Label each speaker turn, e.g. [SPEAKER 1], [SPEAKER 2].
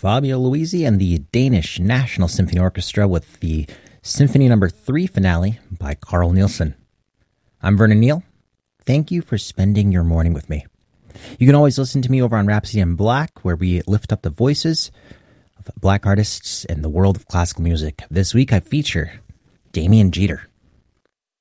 [SPEAKER 1] Fabio Luisi and the Danish National Symphony Orchestra with the Symphony No. 3 finale by Carl Nielsen. I'm Vernon Neal. Thank you for spending your morning with me. You can always listen to me over on Rhapsody in Black, where we lift up the voices of Black artists in the world of classical music. This week I feature Damien Jeter.